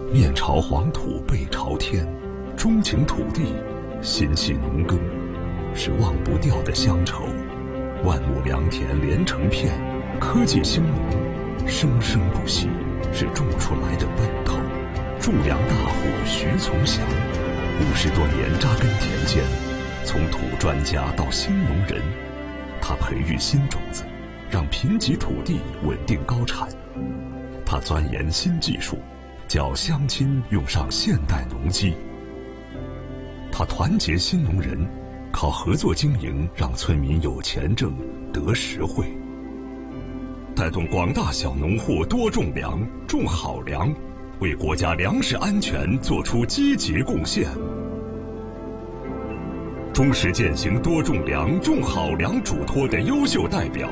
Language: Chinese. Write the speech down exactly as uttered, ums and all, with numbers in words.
面朝黄土背朝天，钟情土地，心系农耕，是忘不掉的乡愁。万亩良田连成片，科技兴农，生生不息，是种出来的奔头。种粮大户徐从祥，五十多年扎根田间，从土专家到新农人，他培育新种子，让贫瘠土地稳定高产。他钻研新技术，教乡亲用上现代农机。他团结新农人，靠合作经营让村民有钱挣，得实惠。带动广大小农户多种粮，种好粮，为国家粮食安全作出积极贡献。忠实践行多种粮、种好粮嘱托的优秀代表，